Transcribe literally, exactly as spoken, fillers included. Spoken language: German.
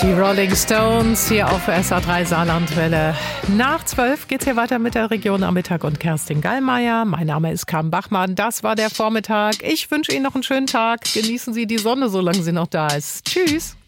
Die Rolling Stones hier auf S A drei Saarlandwelle. Nach zwölf geht's hier weiter mit der Region am Mittag und Kerstin Gallmeier. Mein Name ist Carmen Bachmann. Das war der Vormittag. Ich wünsche Ihnen noch einen schönen Tag. Genießen Sie die Sonne, solange sie noch da ist. Tschüss.